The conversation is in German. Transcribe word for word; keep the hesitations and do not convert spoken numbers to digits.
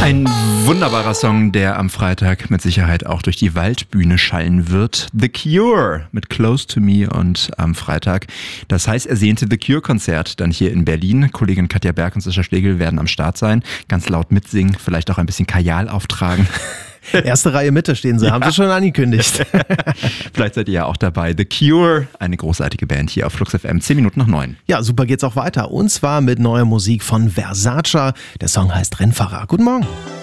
Ein wunderbarer Song, der am Freitag mit Sicherheit auch durch die Waldbühne schallen wird. The Cure mit Close to Me und am Freitag das heiß ersehnte The Cure-Konzert dann hier in Berlin. Kollegin Katja Berg und Sascha Schlegel werden am Start sein, ganz laut mitsingen, vielleicht auch ein bisschen Kajal auftragen. Erste Reihe Mitte stehen sie, ja. Haben sie schon angekündigt. Vielleicht seid ihr ja auch dabei. The Cure, eine großartige Band hier auf Flux F M, zehn Minuten nach neun. Ja, super geht's auch weiter. Und zwar mit neuer Musik von Versace. Der Song heißt Rennfahrer. Guten Morgen.